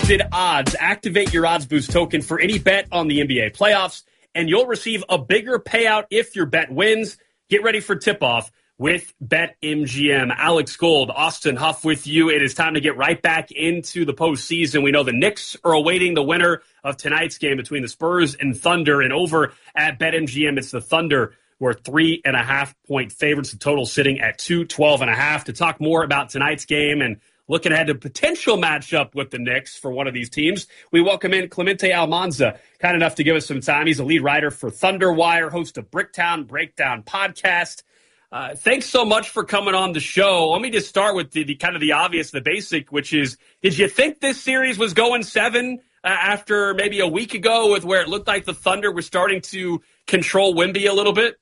Boosted Odds. Activate your Odds Boost token for any bet on the NBA playoffs, and you'll receive a bigger payout if your bet wins. Get ready for tip-off with BetMGM. Alex Gold, Austin Huff with you. It is time to get right back into the postseason. We know the Knicks are awaiting the winner of tonight's game between the Spurs and Thunder, and over at BetMGM, it's the Thunder who are 3.5-point favorites, the total sitting at 212.5. To talk more about tonight's game and looking ahead to potential matchup with the Knicks for one of these teams, we welcome in Clemente Almanza, kind enough to give us some time. He's a lead writer for Thunder Wire, host of Bricktown Breakdown podcast. Thanks so much for coming on the show. Let me just start with the kind of the obvious, the basic, which is, did you think this series was going 7 after maybe a week ago with where it looked like the Thunder were starting to control Wemby a little bit?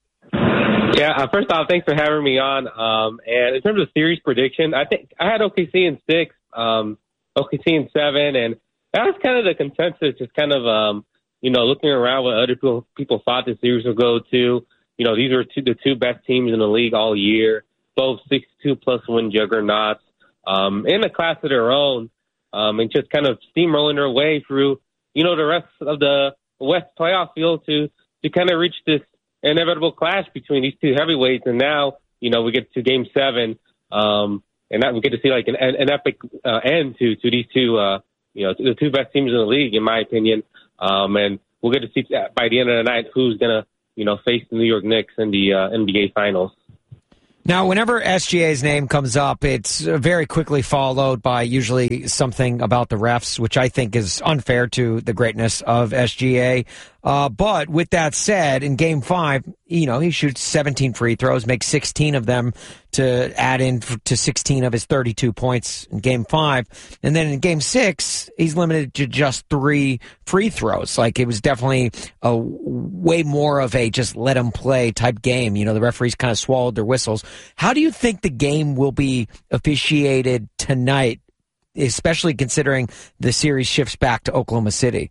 Yeah, first off, thanks for having me on. And in terms of series prediction, I think I had OKC in 6, OKC in 7, and that was kind of the consensus, just kind of, looking around what other people thought the series would go to. You know, these are the two best teams in the league all year, both 62-plus win juggernauts, in a class of their own, and just kind of steamrolling their way through, the rest of the West playoff field to kind of reach this inevitable clash between these two heavyweights. And now, we get to Game 7, and that we get to see like an epic end to these two, the two best teams in the league, in my opinion. And we'll get to see by the end of the night who's going to, face the New York Knicks in the NBA Finals. Now, whenever SGA's name comes up, it's very quickly followed by usually something about the refs, which I think is unfair to the greatness of SGA. But with that said, in Game 5, he shoots 17 free throws, makes 16 of them to add in to 16 of his 32 points in Game 5. And then in Game 6, he's limited to just 3 free throws. Like, it was definitely a way more of a just let him play type game. The referees kind of swallowed their whistles. How do you think the game will be officiated tonight, especially considering the series shifts back to Oklahoma City?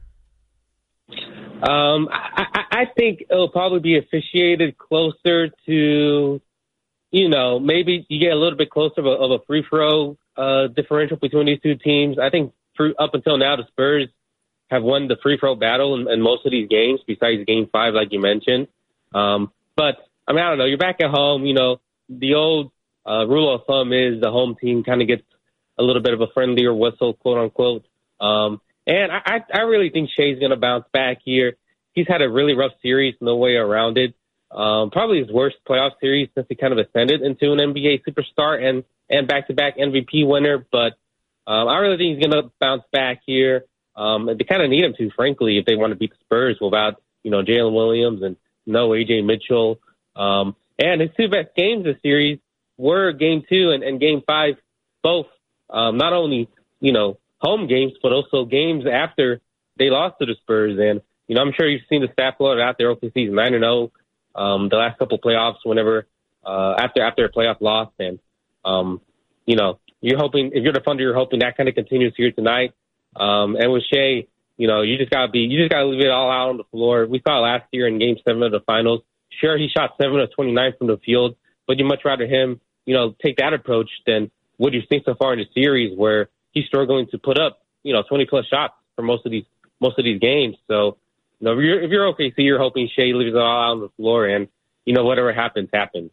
I think it'll probably be officiated closer to, maybe you get a little bit closer of a free throw differential between these two teams. I think up until now, the Spurs have won the free throw battle in most of these games, besides Game 5, like you mentioned. But I don't know. You're back at home. The old rule of thumb is the home team kind of gets a little bit of a friendlier whistle, quote unquote. And I really think Shea's going to bounce back here. He's had a really rough series, no way around it. Probably his worst playoff series since he kind of ascended into an NBA superstar and back-to-back MVP winner. But I really think he's going to bounce back here. They kind of need him to, frankly, if they want to beat the Spurs without, Jalen Williams and no A.J. Mitchell. And his two best games this series were Game 2 and Game 5, both not only, home games, but also games after they lost to the Spurs. And, I'm sure you've seen the stat floated out there. OKC's 9-0 the last couple playoffs whenever after a playoff loss. And, you're hoping, if you're the Thunder, you're hoping that kind of continues here tonight. And with Shea, you just gotta leave it all out on the floor. We saw it last year in Game 7 of the Finals. Sure, he shot 7 of 29 from the field, but you'd much rather him, take that approach than what you've seen so far in the series, where he's struggling to put up, 20-plus shots for most of these games. So, if you're OKC, you're hoping Shea leaves it all out on the floor, and whatever happens, happens.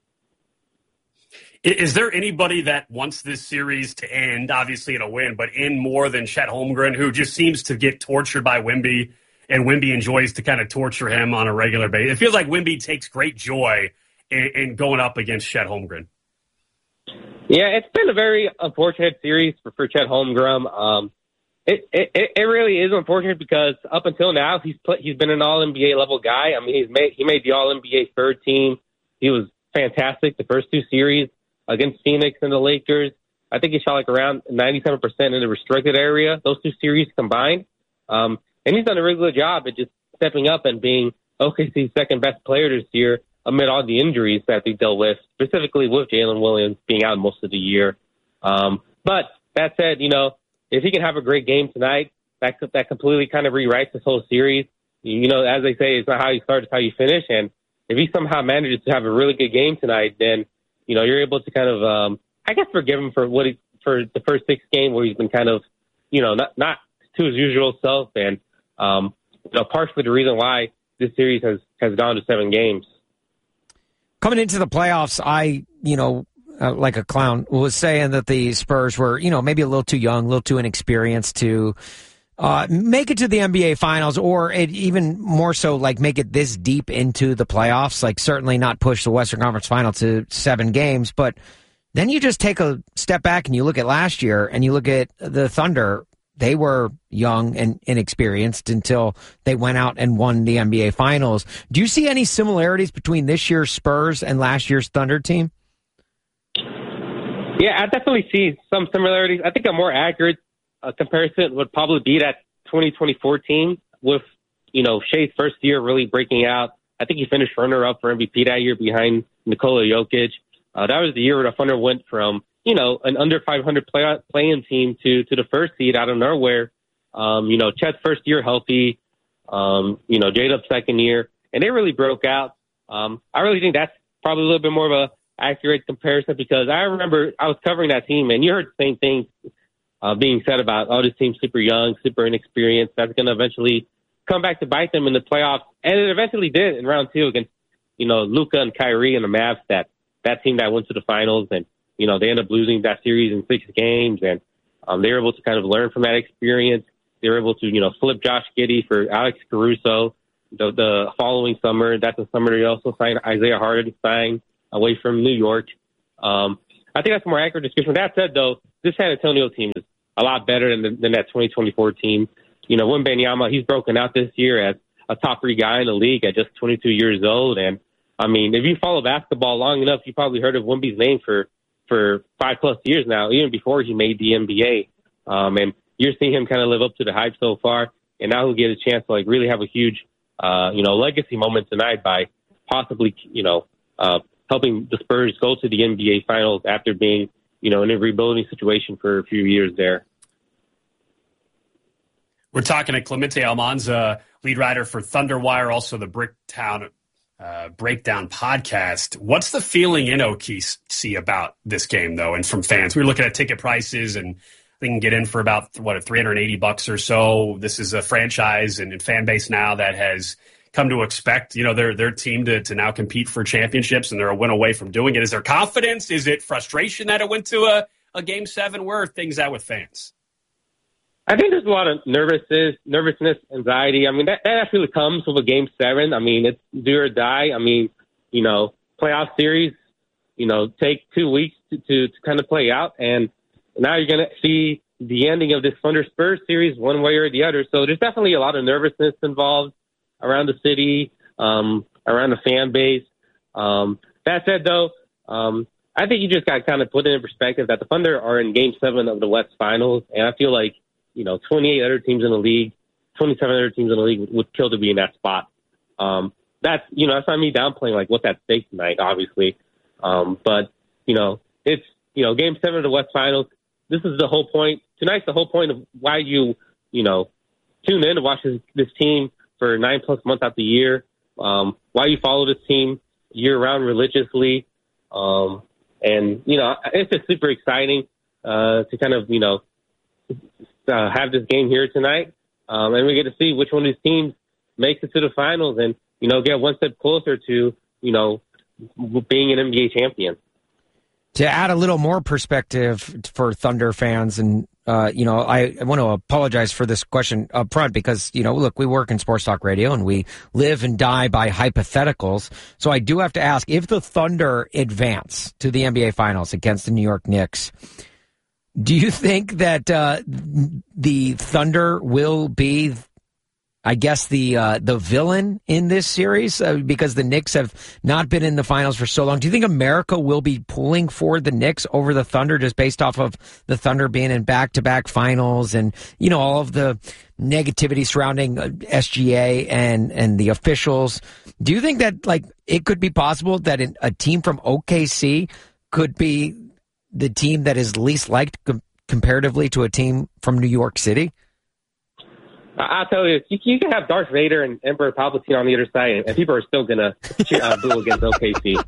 Is there anybody that wants this series to end, obviously in a win, but end more than Chet Holmgren, who just seems to get tortured by Wemby, and Wemby enjoys to kind of torture him on a regular basis? It feels like Wemby takes great joy in going up against Chet Holmgren. Yeah, it's been a very unfortunate series for Chet Holmgren. It really is unfortunate because up until now he's been an All-NBA level guy. I mean, he made the All-NBA third team. He was fantastic the first two series against Phoenix and the Lakers. I think he shot like around 97% in the restricted area, those two series combined. And he's done a really good job at just stepping up and being OKC's second best player this year amid all the injuries that they dealt with, specifically with Jalen Williams being out most of the year. But that said, if he can have a great game tonight, that completely kind of rewrites this whole series. As they say, it's not how you start, it's how you finish. And if he somehow manages to have a really good game tonight, then, you're able to kind of, forgive him for for the first 6 games where he's been kind of, not to his usual self, and partially the reason why this series has gone to 7 games. Coming into the playoffs, I like a clown was saying that the Spurs were maybe a little too young, a little too inexperienced to make it to the NBA Finals, or even more so, like make it this deep into the playoffs. Like certainly not push the Western Conference Final to 7 games, but then you just take a step back and you look at last year and you look at the Thunder. They were young and inexperienced until they went out and won the NBA Finals. Do you see any similarities between this year's Spurs and last year's Thunder team? Yeah, I definitely see some similarities. I think a more accurate comparison would probably be that 2024 team with, Shea's first year really breaking out. I think he finished runner-up for MVP that year behind Nikola Jokic. That was the year where the Thunder went from, an under 500 play-in team to the first seed out of nowhere. Chet's first year healthy, J-Dub's second year, and they really broke out. I really think that's probably a little bit more of a accurate comparison because I remember I was covering that team, and you heard the same thing being said about, this team's super young, super inexperienced. That's going to eventually come back to bite them in the playoffs. And it eventually did in round 2 against, Luka and Kyrie and the Mavs, that team that went to the finals. And, they ended up losing that series in 6 games. And they were able to kind of learn from that experience. They were able to, flip Josh Giddey for Alex Caruso the following summer. That's the summer they also signed Isaiah Hartenstein away from New York. I think that's a more accurate description. That said, though, this San Antonio team is a lot better than that 2024 team. Wembanyama, he's broken out this year as a top 3 guy in the league at just 22 years old. And, if you follow basketball long enough, you probably heard of Wemby's name for 5+ years now, even before he made the NBA. And you're seeing him kind of live up to the hype so far. And now he'll get a chance to, really have a huge, legacy moment tonight by possibly, helping the Spurs go to the NBA Finals after being, in a rebuilding situation for a few years there. We're talking to Clemente Almanza, lead writer for Thunderwire, also the Bricktown Breakdown podcast. What's the feeling in OKC about this game, though, and from fans? We were looking at ticket prices, and they can get in for about, $380 or so. This is a franchise and fan base now that has come to expect, their team to now compete for championships, and they're a win away from doing it. Is there confidence? Is it frustration that it went to a Game 7? Where are things at with fans? I think there's a lot of nervousness, anxiety. That actually comes with a Game 7. It's do or die. Playoff series, take 2 weeks to kind of play out. And now you're going to see the ending of this Thunder Spurs series one way or the other. So there's definitely a lot of nervousness involved around the city, around the fan base. That said, though, I think you just got to kind of put it in perspective that the Thunder are in Game 7 of the West Finals. And I feel like, 28 other teams in the league, 27 other teams in the league would kill to be in that spot. That's not me downplaying what's at stake tonight, obviously. But it's Game 7 of the West Finals. This is the whole point. Tonight's the whole point of why you tune in to watch this team for 9+ months out the year. Why you follow this team year round religiously. And it's just super exciting to kind of have this game here tonight, and we get to see which one of these teams makes it to the finals and get one step closer to being an NBA champion. To add a little more perspective for Thunder fans, and I want to apologize for this question up front because look, we work in sports talk radio and we live and die by hypotheticals. So I do have to ask, if the Thunder advance to the NBA Finals against the New York Knicks, do you think that the Thunder will be, I guess, the villain in this series because the Knicks have not been in the finals for so long? Do you think America will be pulling for the Knicks over the Thunder just based off of the Thunder being in back-to-back finals and, all of the negativity surrounding SGA and the officials? Do you think that, it could be possible that a team from OKC could be the team that is least liked comparatively to a team from New York City? I'll tell you, you can have Darth Vader and Emperor Palpatine on the other side, and people are still going to boo against OKC.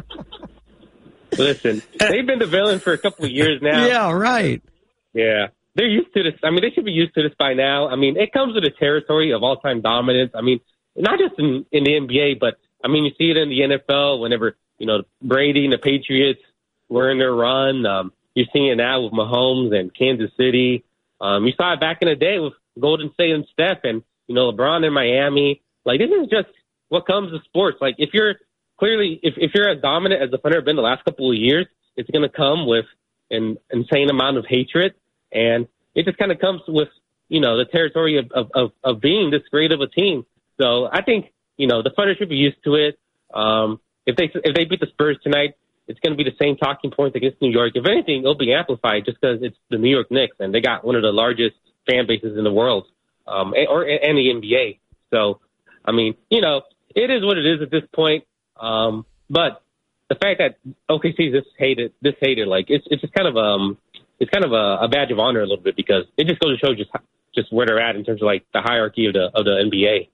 Listen, they've been the villain for a couple of years now. Yeah, right. Yeah. they're used to this. I mean, they should be used to this by now. I mean, it comes with the territory of all-time dominance. I mean, not just in the NBA, but, I mean, you see it in the NFL whenever, Brady and the Patriots were in their run. You're seeing it now with Mahomes and Kansas City. You saw it back in the day with Golden State and Steph and, LeBron in Miami. Like, this is just what comes with sports. Like, if you're as dominant as the Thunder have been the last couple of years, it's going to come with an insane amount of hatred. And it just kind of comes with, the territory of being this great of a team. So I think, the Thunder should be used to it. If they beat the Spurs tonight, it's going to be the same talking points against New York. If anything, it'll be amplified just because it's the New York Knicks, and they got one of the largest fan bases in the world, and the NBA. So, I mean, it is what it is at this point. But the fact that OKC is this hated, like it's just kind of a badge of honor a little bit, because it just goes to show just where they're at in terms of like the hierarchy of the NBA.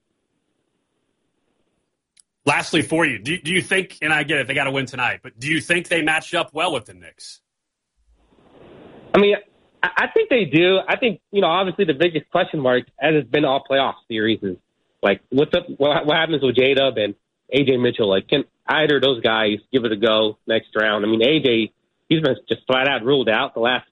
Lastly, for you, do you think, and I get it, they got to win tonight, but do you think they matched up well with the Knicks? I mean, I think they do. I think, obviously the biggest question mark, as it's been all playoff series, is like, what happens with J-Dub and AJ Mitchell? Like, can either of those guys give it a go next round? I mean, AJ, he's been just flat out ruled out the last,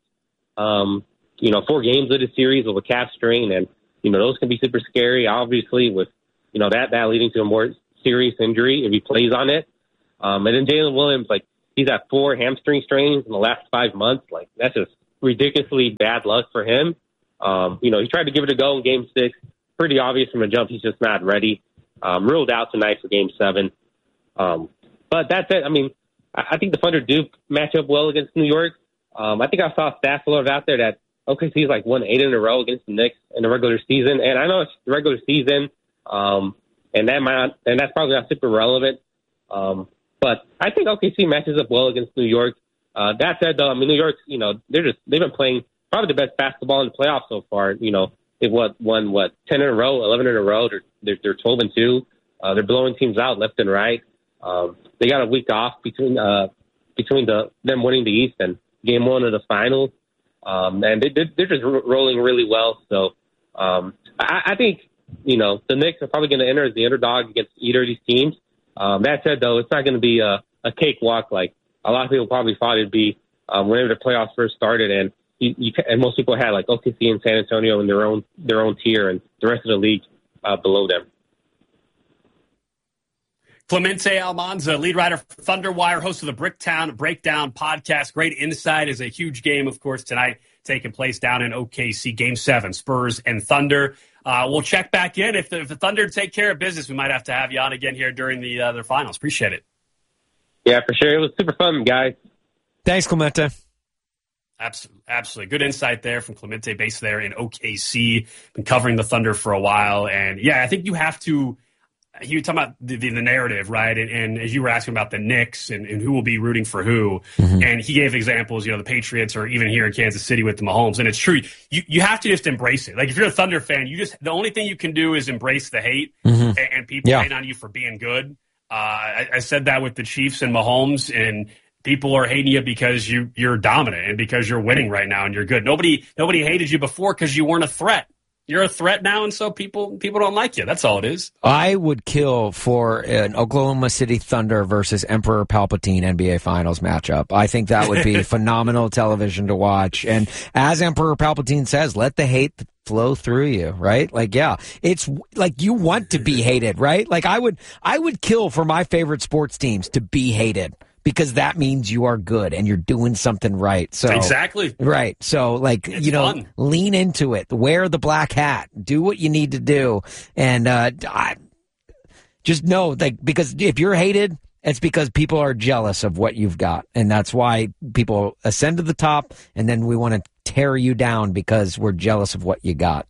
4 games of the series with a calf strain, and, those can be super scary, obviously, with, that leading to a more serious injury if he plays on it. And then Jalen Williams, like, he's had 4 hamstring strains in the last 5 months. Like, that's just ridiculously bad luck for him. He tried to give it a go in Game 6. Pretty obvious from the jump he's just not ready. Ruled out tonight for Game 7. But that's it. I mean, I think the Thunder do match up well against New York. I think I saw a stat floated out there that OKC's like won 8 in a row against the Knicks in the regular season. And I know it's the regular season, and that's probably not super relevant. But I think OKC matches up well against New York. That said, though, I mean, New York, they've been playing probably the best basketball in the playoffs so far. They've won 10 in a row, 11 in a row. They're 12-2. They're blowing teams out left and right. They got a week off between them winning the East and Game 1 of the finals. And they're just rolling really well. So I think, the Knicks are probably going to enter as the underdog against either of these teams. That said, though, it's not going to be a cakewalk like a lot of people probably thought it'd be whenever the playoffs first started. And and most people had like OKC and San Antonio in their own tier, and the rest of the league below them. Clemente Almanza, lead writer for Thunderwire, host of the Bricktown Breakdown podcast. Great insight. Is a huge game, of course, tonight taking place down in OKC. Game 7, Spurs and Thunder. We'll check back in. If the Thunder take care of business, we might have to have you on again here during their finals. Appreciate it. Yeah, for sure. It was super fun, guys. Thanks, Clemente. Absolutely. Good insight there from Clemente, based there in OKC. Been covering the Thunder for a while. And, yeah, I think you have to – you were talking about the narrative, right? And as you were asking about the Knicks and who will be rooting for who, and he gave examples, the Patriots or even here in Kansas City with the Mahomes. And it's true. You have to just embrace it. Like, if you're a Thunder fan, the only thing you can do is embrace the hate and people hate on you for being good. I said that with the Chiefs and Mahomes, and people are hating you because you're dominant and because you're winning right now and you're good. Nobody hated you before because you weren't a threat. You're a threat now, and so people don't like you. That's all it is. I would kill for an Oklahoma City Thunder versus Emperor Palpatine NBA Finals matchup. I think that would be phenomenal television to watch. And as Emperor Palpatine says, let the hate flow through you, right? Like, yeah, it's like you want to be hated, right? Like I would kill for my favorite sports teams to be hated, because that means you are good and you're doing something right. So exactly right. So like, it's fun. Lean into it, wear the black hat, do what you need to do. And, I just know, like, because if you're hated, it's because people are jealous of what you've got. And that's why people ascend to the top, and then we want to tear you down because we're jealous of what you got.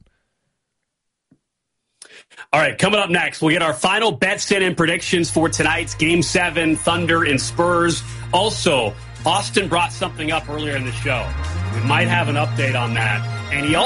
All right, coming up next, we'll get our final bets in and predictions for tonight's Game 7, Thunder and Spurs. Also, Austin brought something up earlier in the show. We might have an update on that. And he